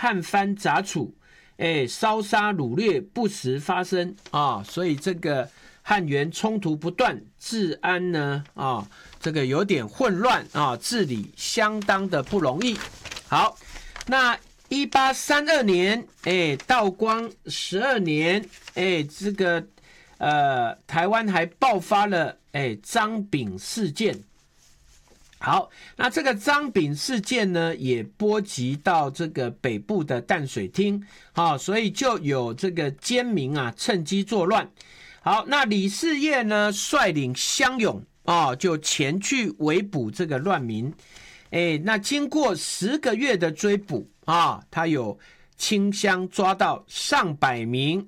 汉藩杂处，烧杀掳掠不时发生啊，所以这个汉元冲突不断，治安呢这个有点混乱啊，治理相当的不容易。好，那1832年，道光12年，这个台湾还爆发了张炳事件。好，那这个张炳事件呢，也波及到这个北部的淡水厅，所以就有这个奸民啊趁机作乱。好，那李世业呢率领乡勇就前去围捕这个乱民。那经过10个月的追捕他有清乡抓到上百名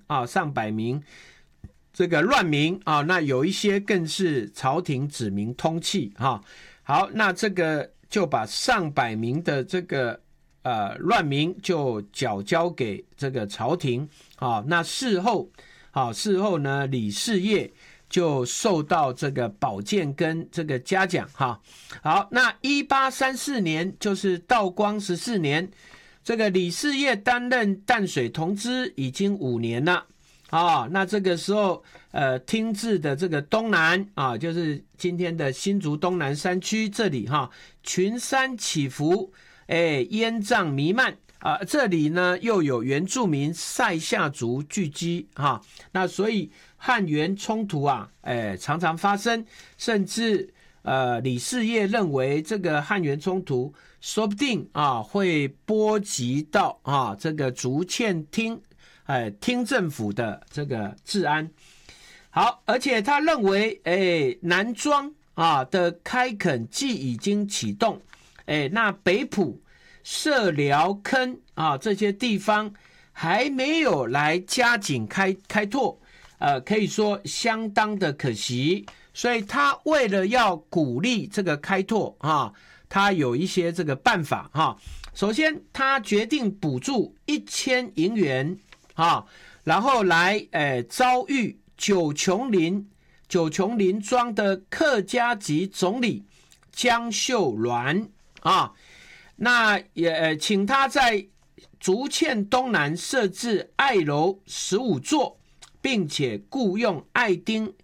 这个乱民那有一些更是朝廷指名通缉好，那这个就把上百名的这个乱民就缴交给这个朝廷那事后呢，李世业就受到这个保荐跟这个嘉奖好，那1834年就是道光14年，这个李世业担任淡水同知已经5年了那这个时候厅治的这个东南就是今天的新竹东南山区这里群山起伏，烟瘴弥漫这里呢又有原住民塞夏族聚居那所以汉元冲突常常发生，甚至李世业认为这个汉元冲突说不定会波及到这个竹堑厅政府的这个治安。好，而且他认为南庄的开垦既已经启动，那北埔社寮坑这些地方还没有来加紧开拓，可以说相当的可惜。所以他为了要鼓励这个开拓他有一些这个办法首先他决定补助1000银元然后来遭遇九琼林庄的客家籍总理江秀鸾那也请他在竹堑东南设置爱楼15座，并且雇用爱丁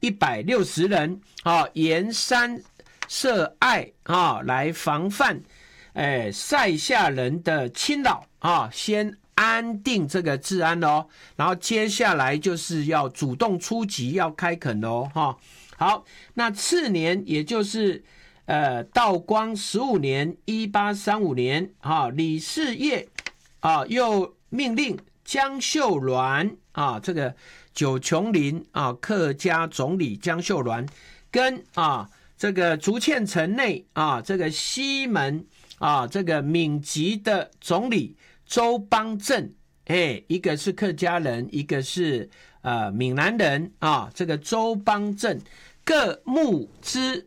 160人沿山设爱来防范塞夏人的侵扰先安定这个治安然后接下来就是要主动出击，要开垦好，那次年也就是道光15年1835年李世业又命令江秀鸾这个九琼林客家总理江秀鸾跟这个竹堑城内这个西门这个闽籍的总理周邦正，一个是客家人，一个是闽南人这个周邦正各募资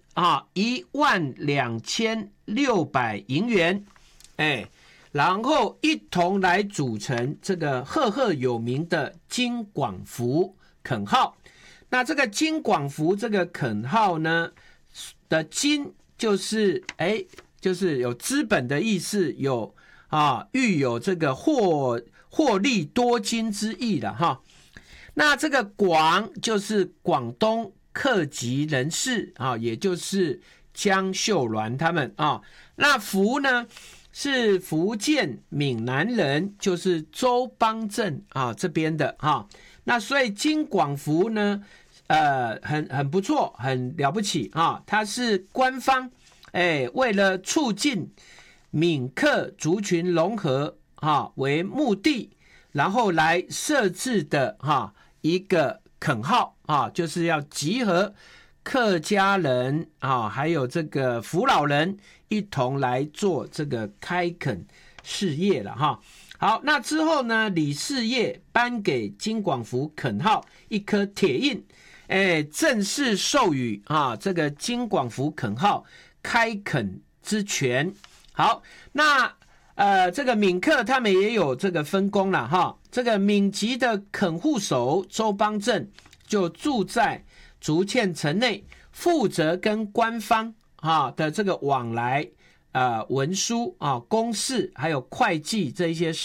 12600银元，然后一同来组成这个赫赫有名的金广福垦号。那这个金广福这个垦号呢的金就是有资本的意思，有寓有这个获利多金之意的那这个广就是广东客籍人士也就是江秀鸾他们那福呢是福建闽南人，就是周邦正这边的那所以金广福呢很不错，很了不起它是官方为了促进闽客族群融合为目的，然后来设置的一个垦号就是要集合客家人还有这个福老人一同来做这个开垦事业了好，那之后呢，李世业颁给金广福垦号一颗铁印，正式授予这个金广福垦号开垦之权。好，那这个闽客他们也有这个分工了这个闽籍的垦户手周邦正就住在竹堑城内，负责跟官方的这个往来文书公事还有会计这一些